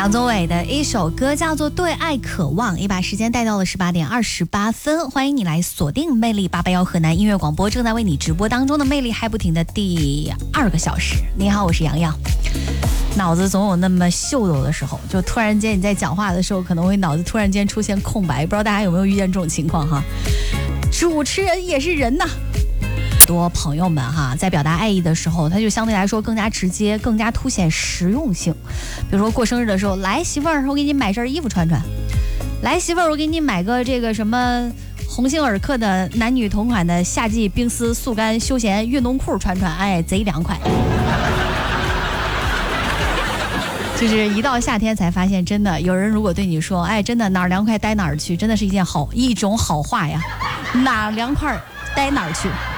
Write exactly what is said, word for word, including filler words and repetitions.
杨宗纬的一首歌叫做《对爱渴望》，也把时间带到了十八点二十八分。欢迎你来锁定魅力八八幺河南音乐广播，正在为你直播当中的魅力嗨不停的第二个小时。你好，我是洋洋。脑子总有那么秀逗的时候，就突然间你在讲话的时候，可能会脑子突然间出现空白，不知道大家有没有遇见这种情况哈？主持人也是人呐。多朋友们哈，在表达爱意的时候，他就相对来说更加直接，更加凸显实用性。比如说过生日的时候，来媳妇儿，我给你买身衣服穿穿；来媳妇儿，我给你买个这个什么鸿星尔克的男女同款的夏季冰丝速干休闲运动裤穿穿，哎，贼凉快。就是一到夏天才发现，真的有人如果对你说，哎，真的哪儿凉快待哪儿去，真的是一件好一种好话呀，哪儿凉快待哪儿去。